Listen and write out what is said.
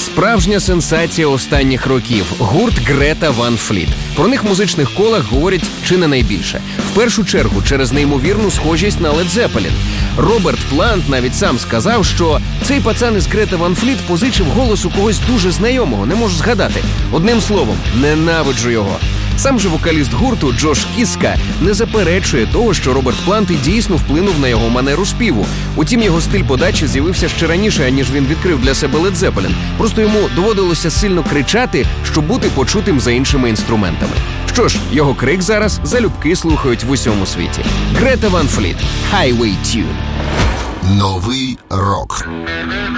Справжня сенсація останніх років – гурт Грета Ван Фліт. Про них в музичних колах говорять чи не найбільше. В першу чергу через неймовірну схожість на Лед Зеппелін. Роберт Плант навіть сам сказав, що цей пацан із Грети Ван Фліт позичив голос у когось дуже знайомого, не можу згадати. Одним словом, ненавиджу його. Сам же вокаліст гурту Джош Кіска не заперечує того, що Роберт Плант і дійсно вплинув на його манеру співу. Утім, його стиль подачі з'явився ще раніше, ніж він відкрив для себе Лед Зеппелін. Просто йому доводилося сильно кричати, щоб бути почутим за іншими інструментами. Що ж, його крик зараз залюбки слухають в усьому світі. Грета Ван Фліт. Highway Tune. Новий рок.